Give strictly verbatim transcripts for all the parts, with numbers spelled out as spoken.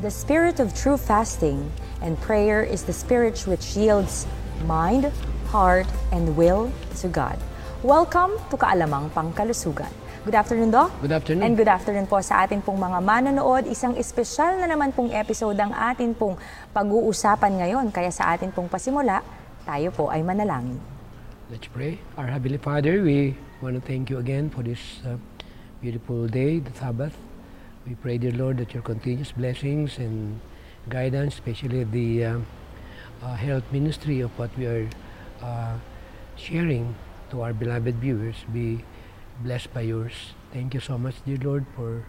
The spirit of true fasting and prayer is the spirit which yields mind, heart, and will to God. Welcome to Kaalamang Pangkalusugan. Good afternoon, Doc. Good afternoon. And good afternoon po sa atin pong mga manonood. Isang espesyal na naman pong episode ang atin pong pag-uusapan ngayon. Kaya sa atin pong pasimula, tayo po ay manalangin. Let's pray. Our Heavenly Father, we want to thank you again for this uh, beautiful day, the Sabbath. We pray, dear Lord, that your continuous blessings and guidance, especially the uh, uh, health ministry of what we are uh, sharing to our beloved viewers, be blessed by yours. Thank you so much, dear Lord, for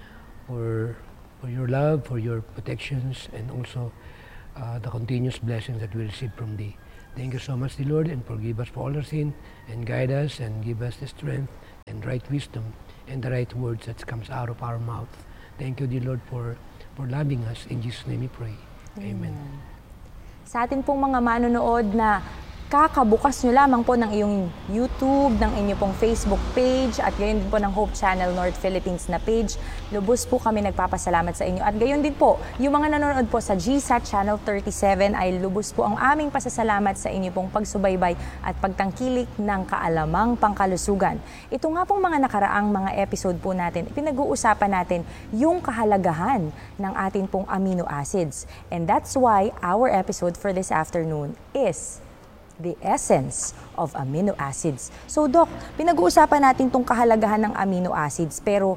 for for your love, for your protections, and also uh, the continuous blessings that we receive from thee. Thank you so much, dear Lord, and forgive us for all our sin, and guide us, and give us the strength and right wisdom and the right words that comes out of our mouth. Thank you, dear Lord, for for loving us. In Jesus' name we pray. Amen. Amen. Sa atin pong mga manonood na kakabukas nyo lamang po ng iyong YouTube, ng inyong pong Facebook page, at gayon din po ng Hope Channel North Philippines na page. Lubos po kami nagpapasalamat sa inyo. At gayon din po, yung mga nanonood po sa G S A T Channel thirty-seven ay lubos po ang aming pasasalamat sa inyo pong pagsubaybay at pagtangkilik ng Kaalamang Pangkalusugan. Ito nga pong mga nakaraang mga episode po natin, pinag-uusapan natin yung kahalagahan ng atin pong amino acids. And that's why our episode for this afternoon is the essence of amino acids. So, Doc, pinag-uusapan natin itong kahalagahan ng amino acids, pero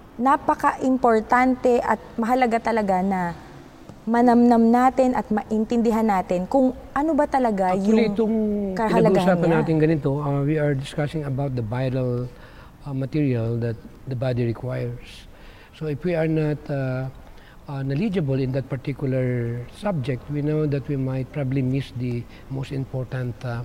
napaka-importante at mahalaga talaga na manamnam natin at maintindihan natin kung ano ba talaga Actually, yung itong kahalagahan pinag-uusapan niya. natin ganito, uh, we are discussing about the vital uh, material that the body requires. So, if we are not uh, Uh, knowledgeable in that particular subject, we know that we might probably miss the most important uh,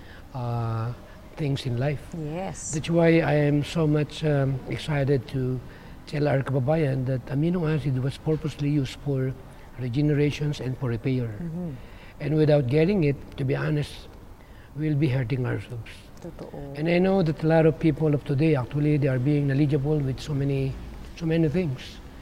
uh, things in life. Yes. That's why I am so much um, excited to tell our kababayan that amino acid was purposely used for regenerations and for repair. Mm-hmm. And without getting it, to be honest, we'll be hurting ourselves. Totoo. And I know that a lot of people of today, actually, they are being knowledgeable with so many, so many things.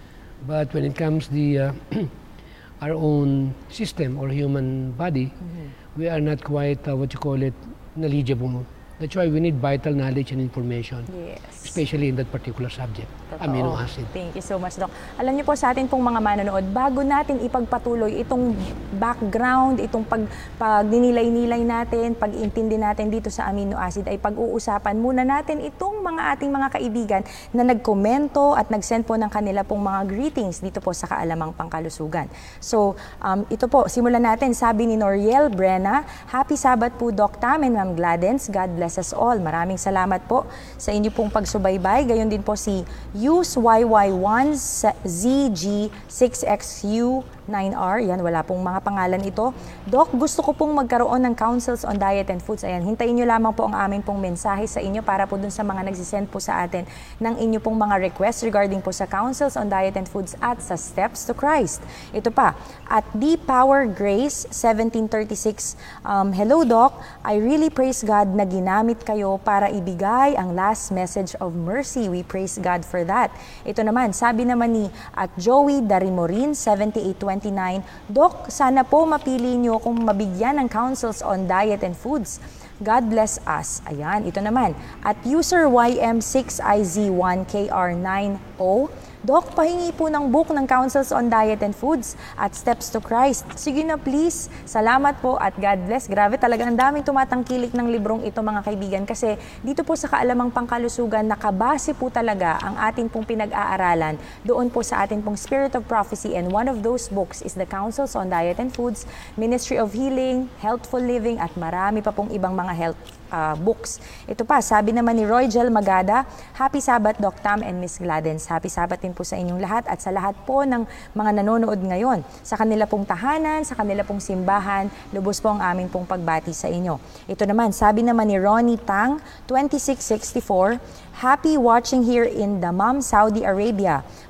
But when it comes the uh, our own system or human body, mm-hmm. we are not quite uh, what you call it knowledgeable. That's why we need vital knowledge and information, yes. especially in that particular subject, Totoo. amino acid. Thank you so much, Doc. Alam niyo po sa atin pong mga manonood, bago natin ipagpatuloy itong background, itong pag, pagninilay-nilay natin, pag-intindi natin dito sa amino acid, ay pag-uusapan muna natin itong mga ating mga kaibigan na nagkomento at nag-send po ng kanila pong mga greetings dito po sa Kaalamang Pangkalusugan. So, um, ito po, simulan natin. Sabi ni Noriel Brena, Happy Sabbath po, Doc Tam and Ma'am Gladens. God bless us all. Maraming salamat po sa inyo pong pagsubaybay. Gayon din po si Use Y Y one Z G six X U nine R. Yan, wala pong mga pangalan ito. Doc, gusto ko pong magkaroon ng counsels on diet and foods. Ayan, hintayin nyo lamang po ang aming pong mensahe sa inyo para po dun sa mga nagsisend po sa atin ng inyo pong mga requests regarding po sa counsels on diet and foods at sa steps to Christ. Ito pa, at D Power Grace seventeen thirty-six. Um, Hello, Doc. I really praise God na ginamit kayo para ibigay ang last message of mercy. We praise God for that. Ito naman, sabi naman ni at Joey Darimorin seventy-eight twenty-nine, Doc, sana po mapili nyo kung mabigyan ng counsels on diet and foods. God bless us. Ayan, ito naman. At user Y M six I Z one K R nine O, Doc, pahingi po ng book ng Counsels on Diet and Foods at Steps to Christ. Sige na please. Salamat po at God bless. Grabe talaga, ang daming tumatangkilik ng librong ito mga kaibigan kasi dito po sa Kaalamang Pangkalusugan, nakabase po talaga ang ating pong pinag-aaralan doon po sa ating pong Spirit of Prophecy, and one of those books is the Counsels on Diet and Foods, Ministry of Healing, Healthful Living, at marami pa pong ibang mga health Uh, books. Ito pa, sabi naman ni Roy Gel Magada, Happy Sabbath, Doc Tam and Miss Gladens. Happy Sabbath din po sa inyong lahat at sa lahat po ng mga nanonood ngayon. Sa kanila pong tahanan, sa kanila pong simbahan, lubos po ang aming pong pagbati sa inyo. Ito naman, sabi naman ni Ronnie Tang, twenty-six sixty-four, Happy watching here in Dammam, Saudi Arabia.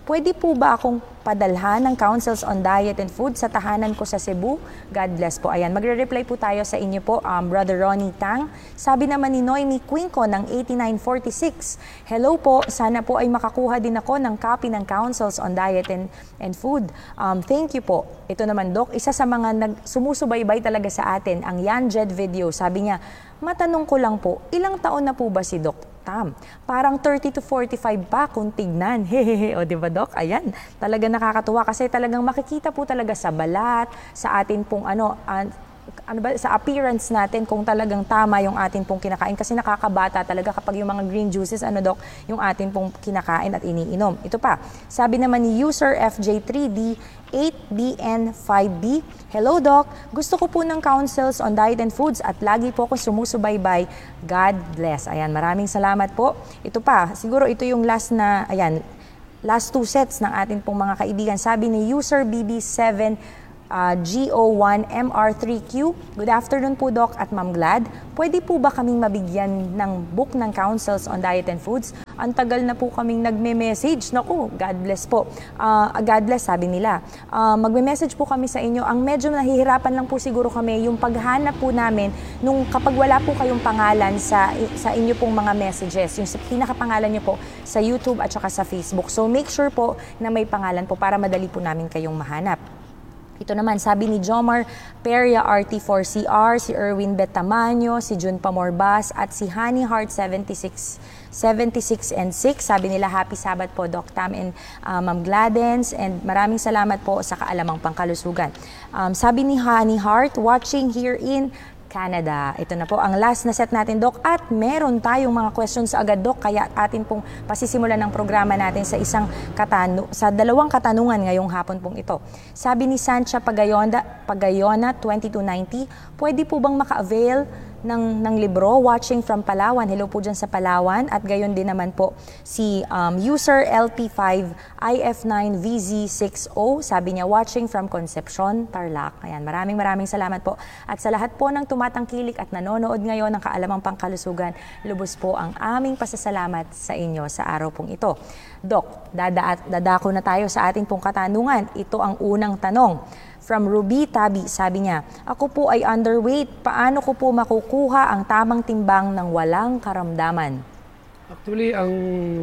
pwede po ba akong padalhan ng counsels on diet and food sa tahanan ko sa Cebu? God bless po. Ayan, magre-reply po tayo sa inyo po, um, Brother Ronnie Tang. Sabi naman ni Noemi Quinco ng eighty-nine forty-six, hello po, sana po ay makakuha din ako ng copy ng counsels on diet and, and food. Um, thank you po. Ito naman, Doc, isa sa mga nag sumusubaybay talaga sa atin, ang Yan Jed video. Sabi niya, matanong ko lang po, ilang taon na po ba si Doc Tam? Parang thirty to forty-five pa kung tignan. Hehehe. O, di ba, Doc? Ayan. Talaga nakakatuwa kasi talagang makikita po talaga sa balat, sa atin pong ano, uh, ano ba, sa appearance natin kung talagang tama yung atin pong kinakain. Kasi nakakabata talaga kapag yung mga green juices, ano, Doc, yung atin pong kinakain at iniinom. Ito pa, sabi naman ni user F J three D eight B N five B, hello Doc, gusto ko po ng counsels on diet and foods at lagi po ako sumusubaybay. God bless. Ayan, maraming salamat po. Ito pa, siguro ito yung last na, ayan, last two sets ng atin pong mga kaibigan. Sabi ni user B B seven Uh, G O one M R three Q, good afternoon po Doc at Ma'am Glad. Pwede po ba kaming mabigyan ng book ng counsels on diet and foods? Ang tagal na po kaming nagme-message. Naku, God bless po. Uh, God bless, sabi nila. Uh, magme-message po kami sa inyo. Ang medyo nahihirapan lang po siguro kami yung paghanap po namin nung kapag wala po kayong pangalan sa, sa inyo pong mga messages. Yung pinakapangalan nyo po sa YouTube at saka sa Facebook. So make sure po na may pangalan po para madali po namin kayong mahanap. Ito naman, sabi ni Jomar Peria R T four C R, si Erwin Betamanyo, si Jun Pamorbas, at si Honey Heart seventy-six, seventy-six and six. Sabi nila, happy Sabbath po, Doc Tam and uh, Ma'am Gladens. And maraming salamat po sa kaalamang pangkalusugan. Um, sabi ni Honey Heart, watching here in Canada. Ito na po ang last na set natin, Doc. At meron tayong mga questions agad, Doc. Kaya atin pong pasisimulan ng programa natin sa isang katanu sa dalawang katanungan ngayong hapon pong ito. Sabi ni Sancha Pagayona, Pagayona twenty-two ninety, pwede po bang maka-avail ng, ng libro, Watching from Palawan? Hello po dyan sa Palawan. At gayon din naman po si um, user L P five I F nine V Z six zero. Sabi niya, Watching from Concepcion, Tarlac. Ayan, maraming maraming salamat po. At sa lahat po ng tumatangkilik at nanonood ngayon ng Kaalamang Pangkalusugan, lubos po ang aming pasasalamat sa inyo sa araw pong ito. Doc, dada dadako na tayo sa ating pong katanungan. Ito ang unang tanong. From Ruby Tabi, sabi niya, ako po ay underweight. Paano ko po makukuha ang tamang timbang ng walang karamdaman? Actually, ang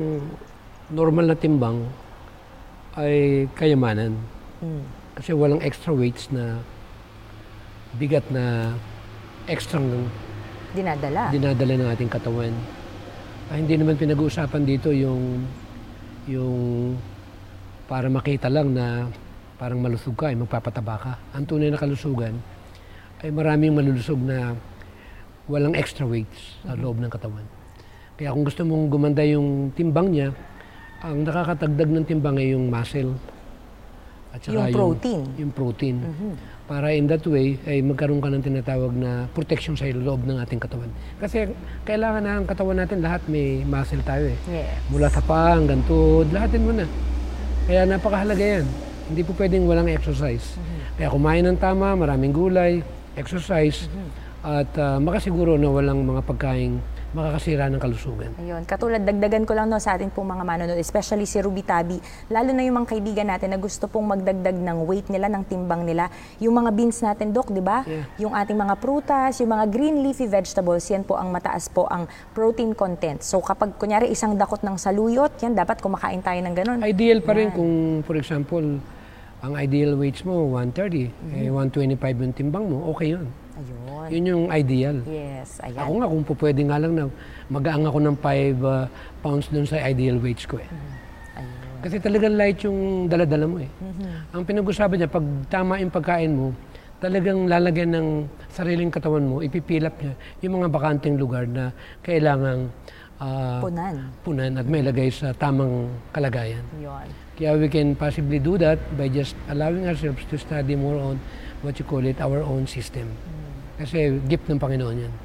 normal na timbang ay kayamanan. Hmm. Kasi walang extra weights na bigat na extra dinadala. dinadala ng ating katawan. Ay, hindi naman pinag-uusapan dito yung yung para makita lang na parang malusog ka, ay magpapataba ka. Ang tunay na kalusugan ay maraming malulusog na walang extra weights sa loob ng katawan. Kaya kung gusto mong gumanda yung timbang niya, ang nakakatagdag ng timbang ay yung muscle. At saka yung protein. Yung, yung protein. Mm-hmm. Para in that way, ay magkaroon ka ng tinatawag na protection sa loob ng ating katawan. Kasi kailangan na ang katawan natin, lahat may muscle tayo eh. Yes. Mula sa paa hanggang tuhod, lahatin mo na. Kaya napakahalaga yan. Hindi po pwedeng walang exercise. Mm-hmm. Kaya kumain ng tama, maraming gulay, exercise, mm-hmm. at uh, makasiguro na walang mga pagkaing makakasira ng kalusugan. Ayun. Katulad, dagdagan ko lang no, sa atin pong mga manonood, especially si Ruby Tabi, lalo na yung mga kaibigan natin na gusto pong magdagdag ng weight nila, ng timbang nila. Yung mga beans natin, Doc, di ba? Yeah. Yung ating mga prutas, yung mga green leafy vegetables, yan po ang mataas po ang protein content. So kapag kunyari isang dakot ng saluyot, yan dapat kumakain tayo ng ganun. Ideal pa rin yan. Kung, for example, ang ideal weights mo, one thirty, mm-hmm. eh, one twenty-five yung timbang mo, okay yun. Ayun. Yun yung ideal. Yes, ayan. Ako nga, kung pwede nga lang na mag-aang ako ng five uh, pounds dun sa ideal weights ko eh. Mm-hmm. Ayun. Kasi talagang light yung daladala mo eh. Mm-hmm. Ang pinag-usapan niya, pag tama yung pagkain mo, talagang lalagyan ng sariling katawan mo, ipipilap niya yung mga bakanteng lugar na kailangang uh, punan. punan at may lagay sa tamang kalagayan. Yun. Kaya we can possibly do that by just allowing ourselves to study more on what you call it, our own system. Mm. Kasi gift ng Panginoon yan. Amen.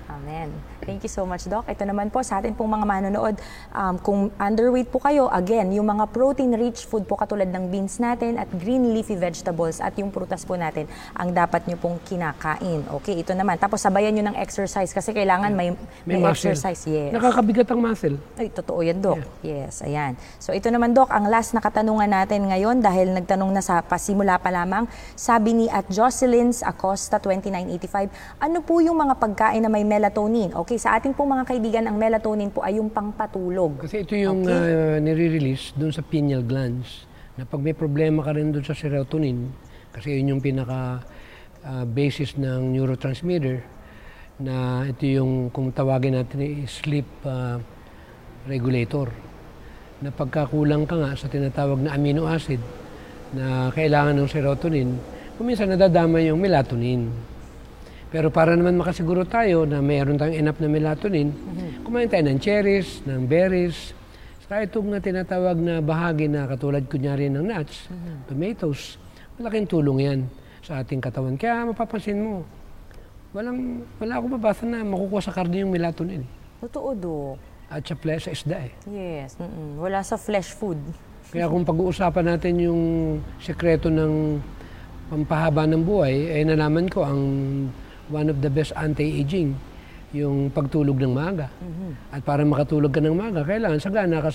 Ayan. Thank you so much, Doc. Ito naman po sa atin pong mga manonood, um, kung underweight po kayo, again, yung mga protein-rich food po katulad ng beans natin at green leafy vegetables at yung prutas po natin ang dapat nyo pong kinakain. Okay, ito naman. Tapos sabayan nyo ng exercise kasi kailangan may, may, May muscle. exercise. Yes. Nakakabigat ang muscle. Ay, totoo yan, Doc. Yes, ayan. So ito naman, Doc, ang last na katanungan natin ngayon dahil nagtanong na sa pasimula pa lamang, sabi ni at Jocelyn's Acosta twenty-nine eighty-five, ano po yung mga pagkain na may melatonin? Okay, sa ating pong mga kaibigan, ang melatonin po ay yung pangpatulog. Kasi ito yung Okay. uh, nire-release dun sa pineal glands na pag may problema ka rin dun sa serotonin, kasi yun yung pinaka uh, basis ng neurotransmitter na ito yung kung tawagin natin ay sleep uh, regulator. Na pagkakulang ka nga sa tinatawag na amino acid na kailangan ng serotonin, kuminsan nadadama yung melatonin. Pero para naman makasiguro tayo na mayroon tayong enough na melatonin, mm-hmm. kumain tayo ng cherries, ng berries, saka itong na tinatawag na bahagi na katulad kunyari ng nuts, mm-hmm. tomatoes, malaking tulong yan sa ating katawan. Kaya mapapansin mo, walang, wala akong mabasa na makukuha sa karne yung melatonin. Totoo, Doc. At sa, ple- sa isda eh. Yes, mm-mm. Wala sa flesh food. Kaya kung pag-uusapan natin yung sekreto ng pampahaba ng buhay, eh nalaman ko ang one of the best anti-aging, yung pagtulog ng maaga. Mm-hmm. At para makatulog ka ng maaga, kailangan sagana ka